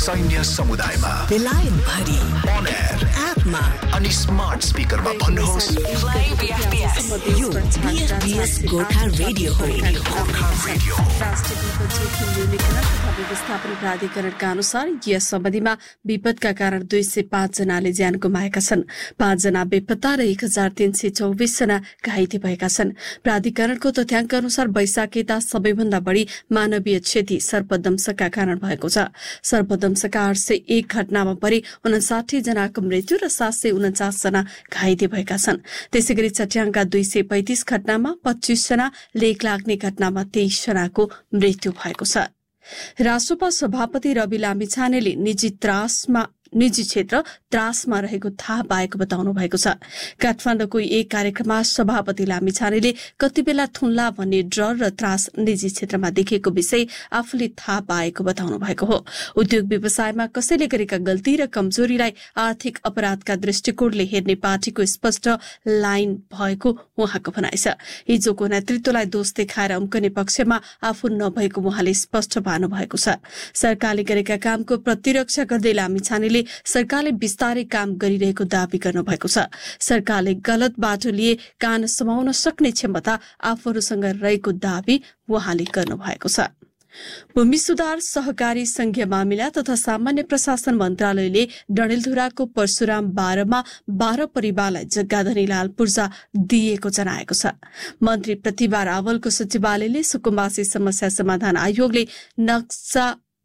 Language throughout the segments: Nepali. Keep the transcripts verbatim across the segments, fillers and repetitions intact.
सैन्य समुदायमा बेलायत भरि on air एपमा अनि स्मार्ट स्पिकरमा भन्नुहोस् प्ले बीएफपीएस यो बीएफपीएस गोर्खा रेडियो हो गोर्खा रेडियो राष्ट्रिय जोखिम न्यूनीकरण तथा व्यवस्थापन प्राधिकरणका अनुसार यस अवधिमा विपदका कारण दुई सय पाँच जनाले ज्यान गुमाएका छन्। पाँच जना बेपत्ता र एक हजार तीन सय चौबिस जना घाइते भएका छन्। प्राधिकरणको तथ्याङ्क अनुसार वैशाखीता सबैभन्दा बढी मानवीय क्षति सर्पदंशका कारण भएको छ। सर्पदंशका आठ सय एक घटनामा परि उनासाठी जनाको मृत्यु र सात सय उन्चास जना घाइते भएका छन्। त्यसै गरी चट्याङका दुई सय पैंतिस घटनामा पच्चीस जना, लेक लाग्ने घटनामा तेइस जनाको मृत्यु भएको छ। राष्ट्रपा सभापति रवि लामिछानेले निजी त्रासमा निजी क्षेत्र त्रासमा रहेको थाहा पाएको बताउनु भएको छ। काठमाडौँको एक कार्यक्रममा सभापति लामिछानेले कति बेला थुन्ला भन्ने डर र त्रास निजी क्षेत्रमा देखिएको विषय आफूले थाहा पाएको बताउनु भएको हो। उद्योग व्यवसायमा कसैले गरेका गल्ती र कमजोरीलाई आर्थिक अपराधका दृष्टिकोणले हेर्ने पार्टीको स्पष्ट लाइन भएको उहाँको भनाइ छ। हिजोको नेतृत्वलाई दोष देखाएर उम्कने पक्षमा आफू नभएको उहाँले स्पष्ट पार्नु भएको छ। सरकारले गरेका कामको प्रतिरक्षा गर्दै लामिछानेले सरकारले बिस्तारै काम गरिरहेको दावी गर्नुभएको छ। सरकारले गलत बाटो लिए कान समाउन सक्ने क्षमता आफूहरूसँग रहेको दावी उहाँले गर्नुभएको छ। भूमि सुधार, सहकारी संघीय मामिला तथा सामान्य प्रशासन मन्त्रालयले डडेलधुराको परशुराम बाह्रमा बाह्र परिवारलाई जग्गाधनी लाल पूर्जा दिएको जनाएको छ। मन्त्री प्रतिभा रावलको सचिवालयले सुकुम्बासी समस्या समाधान आयोगले नक्सा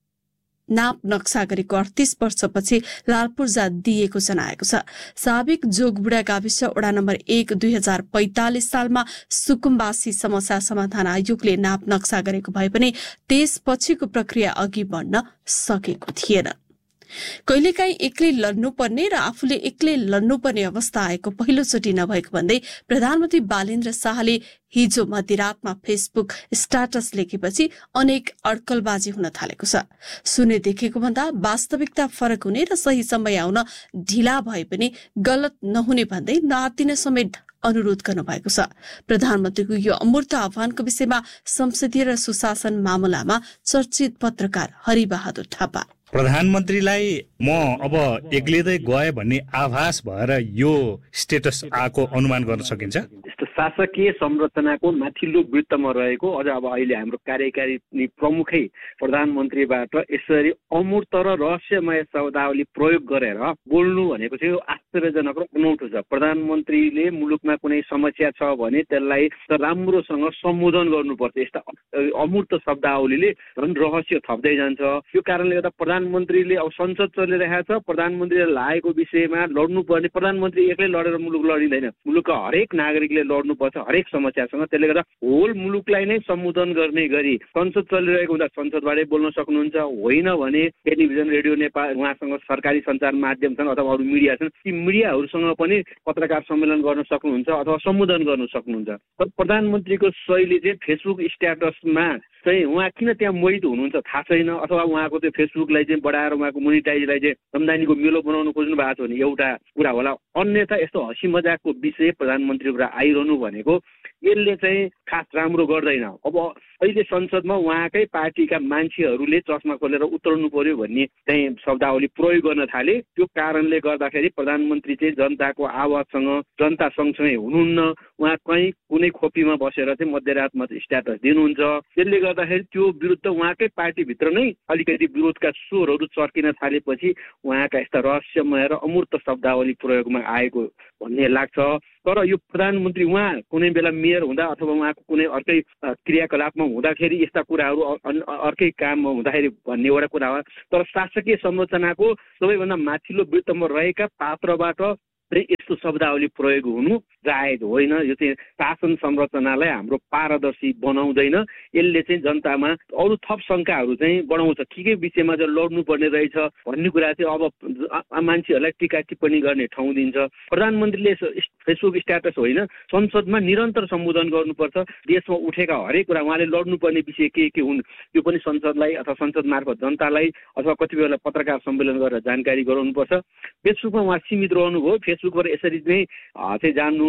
नाप नक्सा गरेको अडतीस वर्षपछि लाल पूर्जा दिएको जनाएको छ। साबिक जोगबुढा गाविस वडा नम्बर एक दुई हजार पैंतालिस सालमा सुकुम्बासी समस्या समाधान आयोगले नाप नक्सा गरेको भए पनि त्यसपछिको प्रक्रिया अघि बढ्न सकेको थिएन। कहिलेकाहीँ एक्लै लड्नुपर्ने र आफूले एक्लै लड्नुपर्ने अवस्था आएको पहिलोचोटि नभएको भन्दै प्रधानमन्त्री बालेन्द्र शाहले हिजो मध्यरातमा फेसबुक स्ट्याटस लेखेपछि अनेक अड्कलबाजी हुन थालेको छ। सुने देखेको भन्दा वास्तविकता फरक हुने र सही समय आउन ढिला भए पनि गलत नहुने भन्दै नआत्तिन समेत अनुरोध गर्नुभएको छ। प्रधानमन्त्रीको यो अमूर्त आह्वानको विषयमा संसदीय र सुशासन मामलामा चर्चित पत्रकार हरिबहादुर थापा प्रधानमन्त्रीलाई म अब एक्लिँदै गए भन्ने आभास भएर यो स्टेटस आएको अनुमान गर्न सकिन्छ। शासकीय संरचनाको माथिल्लो वृत्तमा रहेको अझ अब अहिले हाम्रो कार्यकारी प्रमुखै प्रधानमन्त्रीबाट यसरी अमूर्त र रहस्यमय शब्दावली प्रयोग गरेर बोल्नु भनेको चाहिँ आश्चर्यजनक र अनौठो छ। प्रधानमन्त्रीले मुलुकमा कुनै समस्या छ भने त्यसलाई राम्रोसँग सम्बोधन गर्नुपर्छ। यस्ता अमूर्त शब्दावलीले झन् रहस्य थप्दै जान्छ। यो कारणले गर्दा प्रधानमन्त्रीले अब संसद चलिरहेको छ, प्रधानमन्त्रीले लागेको विषयमा लड्नुपर्ने, प्रधानमन्त्री एक्लै लडेर मुलुक लडिँदैन। मुलुकका हरेक नागरिकले लड्नुपर्छ हरेक समस्यासँग। त्यसले गर्दा होल मुलुकलाई नै सम्बोधन गर्ने गरी संसद चलिरहेको हुँदा संसदबाटै बोल्न सक्नुहुन्छ। होइन भने टेलिभिजन, रेडियो नेपाल उहाँसँग सरकारी सञ्चार माध्यमसँग अथवा अरू मिडिया छन्, ती मिडियाहरूसँग पनि पत्रकार सम्मेलन गर्न सक्नुहुन्छ अथवा सम्बोधन गर्न सक्नुहुन्छ। तर प्रधानमन्त्रीको शैली चाहिँ फेसबुक स्ट्याटसमा चाहिँ उहाँ किन त्यहाँ मोहित हुनुहुन्छ थाहा छैन, अथवा उहाँको त्यो फेसबुकलाई चाहिँ बढाएर उहाँको मोनिटाइजलाई चाहिँ आम्दानीको मेलो बनाउनु खोज्नु भएको छ भने एउटा कुरा होला। अन्यथा यस्तो हँसी मजाकको विषय प्रधानमन्त्रीबाट आइरहनु भनेको यसले चाहिँ खास राम्रो गर्दैन। अब अहिले संसदमा उहाँकै पार्टीका मान्छेहरूले चस्मा खोलेर उत्रनु पर्यो भन्ने चाहिँ शब्दावली प्रयोग गर्न थाले। त्यो कारणले गर्दाखेरि प्रधानमन्त्री चाहिँ जनताको आवाजसँग, जनता सँगसँगै हुनुहुन्न। उहाँ कहीँ कुनै खोपीमा बसेर चाहिँ मध्यरातमा स्ट्याटस दिनुहुन्छ। त्यसले गर्दाखेरि त्यो विरुद्ध उहाँकै पार्टीभित्र नै अलिकति विरोधका स्वरहरू चर्किन थालेपछि उहाँका यस्ता रहस्यमय र अमूर्त शब्दावली प्रयोगमा आएको भन्ने लाग्छ। तर यो प्रधानमन्त्री उहाँ कुनै बेला मेयर हुँदा अथवा उहाँको कुनै अर्कै क्रियाकलापमा हुँदाखेरि यस्ता कुराहरू अर्कै काममा हुँदाखेरि भन्ने एउटा कुरा हो। तर शासकीय संरचनाको सबैभन्दा माथिल्लो वृत्तमा रहेका पात्रबाट यस्तो शब्दावली प्रयोग हुनु जायज होइन। यो चाहिँ शासन संरचनालाई हाम्रो पारदर्शी बनाउँदैन। यसले चाहिँ जनतामा अरू थप शङ्काहरू चाहिँ बढाउँछ। के के विषयमा चाहिँ लड्नुपर्ने रहेछ भन्ने कुरा चाहिँ अब मान्छेहरूलाई टिका टिप्पणी गर्ने ठाउँ दिन्छ। प्रधानमन्त्रीले फेसबुक स्ट्याटस होइन, संसदमा निरन्तर सम्बोधन गर्नुपर्छ। देशमा उठेका हरेक कुरा उहाँले लड्नुपर्ने विषय के के हुन् त्यो पनि संसदलाई अथवा संसद मार्फत जनतालाई अथवा कति बेला पत्रकार सम्मेलन गरेर जानकारी गराउनुपर्छ। फेसबुकमा उहाँ सीमित रहनुभयो। फेसबुकबाट यसरी नै चाहिँ जान्नु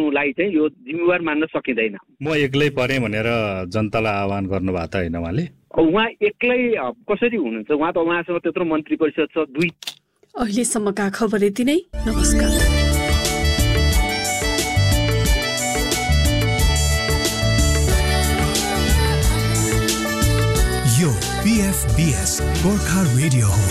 गर्नुलाई चाहिँ यो जिम्मेवार मान्न सकिँदैन। म एक्लै परेँ भनेर जनतालाई आह्वान गर्नुभएको त होइन उहाँले? उहाँ एक्लै कसरी हुनुहुन्छ? उहाँ त उहाँसँग त्यत्रो मन्त्री परिषद छ दुई। अहिलेसम्मका खबर यति नै। नमस्कार। यो पीएफबीएस गोर्खा रेडियो हो।